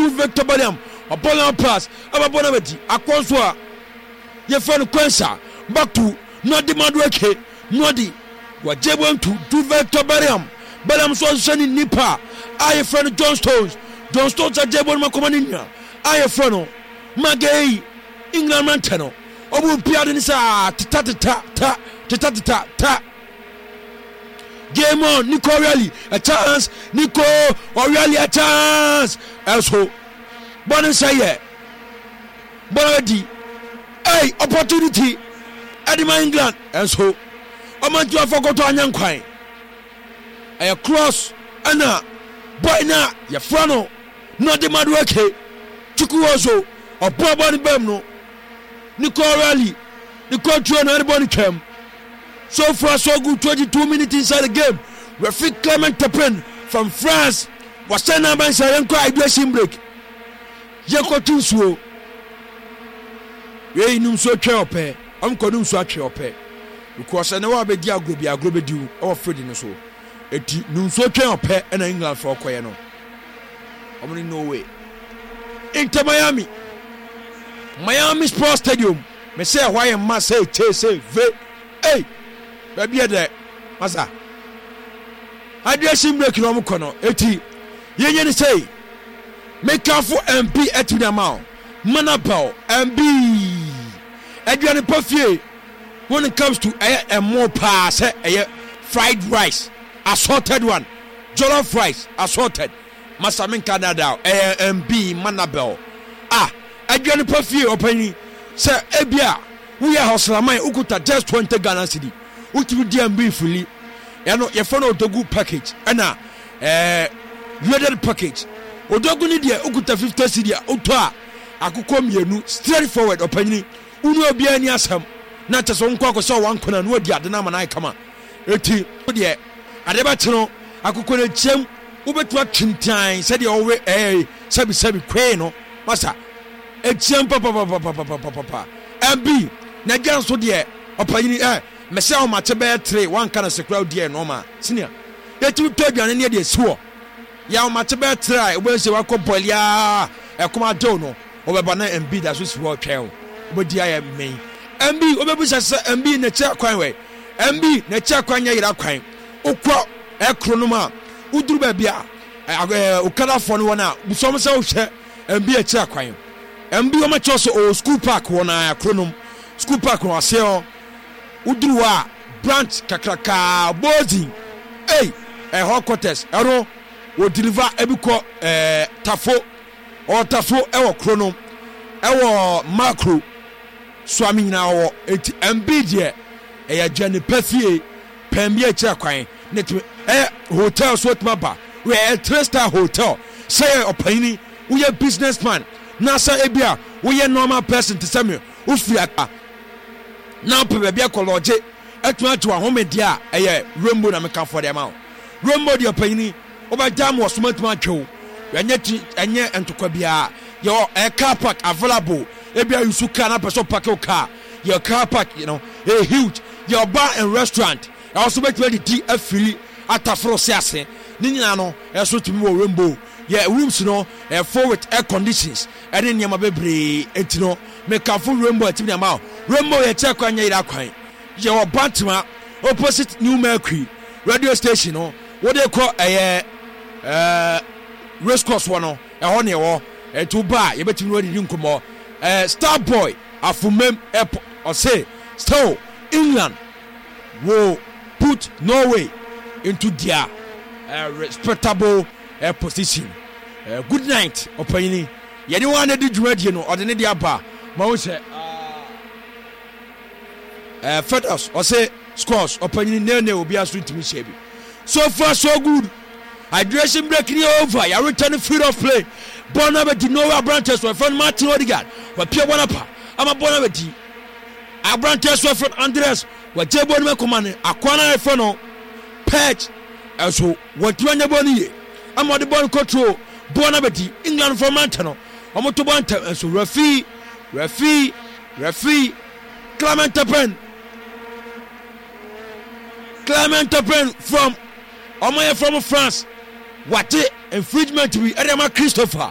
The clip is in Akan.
to Victor Baliam a ball pass ababonabeti akonswa ye friend Quensa back to not the Madweke Nodi what Jebon to Victor Baliam so sending Nipa I friend John Stones at Jebon Makomania I friend Magay England Mantano Obu Piadinisa ta game on Nico O'Reilly a chance Nico O'Reilly a chance also Bonasaye Bonadi hey opportunity Edima England and so Omantua forgot to Anyankwan a cross Anna boy na ya frano not the Madweke Chukuozo or Bobani Bemno Nico O'Reilly the country and everybody came. So far so good, 22 minutes inside the game. Referee Clement Tapin from France was sent out by Sayanko Ibrahim break. Yako Tunswo. We num so twa am kodum so atwe ope. Because I know be dia agrobe diu or Fred no so. Eti num so twa ope na England for okoye no. Omni no way. Inter Miami Sports Stadium. Me say why am ma say say ve. Hey. Baby there masa addressing break no mkono eti yenye ni say make for MP etinama manabao MB aduane pafie when it comes to a more pass fried rice assorted one jollof rice assorted masa men Canada MB manabao aduane pafie opani say ebia we are hustlerman ukuta just 20 Ghana cedi uti DMB fully your phone odogu package ana loaded package odogu ni dia ukuta 50 cedi utwa akukọ mienu straight forward opanyini unu obia ni asam na cheso nkọ akoso wankona no adi ade na manai kama eti de adeba cheno akukọ na chem ubetu atwintan se de owe sabi kwe no masa echem papa MB na janso de opanyini mese o mache be 3 one kana sekura die normal senior yetu to aduane ne de siwo ya o mache be 3 obo se wa ko bolia e kuma do no obeba na MB da so siwo twen obodi aye men MB obebu se MB na cha kwan we MB na cha kwan ya yira kwan ukọ ekronoma uduru ba bia ukada fo no na busom se o hwe MB a cha kwan MB o ma chose o school park wona akronom school park no ase o udruwa branch kakraka bozi headquarters ero wo deliver ebiko tafo ewo krono ewo macro swami na wo enti MB de ya jane pafie pambia kira kwan netu hotel so tmaba we 3-star hotel say opani we businessman na say ebia we normal person to say me ufri aka now people be akoloje etu ahomedia rainbow na meka for them out rainbow de opani obajam was matuma twu enye entokwa bia your car park available ebia yusuka na person park your car your car park huge your bar and restaurant also make ready the free atafro siase ni nyina no eso tumi wo rainbow rooms no full with air conditions and then yama bebre etino make a full rainbow atimi na rainbow ye check kwanya ira kwan your Bantima opposite New Mercury radio station no what they call race course one no ne wo to bar ye betimi ready nkomo Star Boy afumem airport or say still England will put Norway into their respectable position. Good night opanyini yeni wane di dwumadie no ode ne dia ba ma wo se fedos or say scores opanyini ne obi aso ntimi shebi so far so good hydration break ni over ya return free of play Bonabeti Noah branches for friend Martin Odegaard wa pia wana pa ama Bonabeti branches for friend Andres wa jebo ni mekomane akwana efo no patch so what you anya boni ama the ball control Bonabeti England for Mantano omoto banta so referee Clement Tapin from Omoye from France what infringement to be Adama Christopher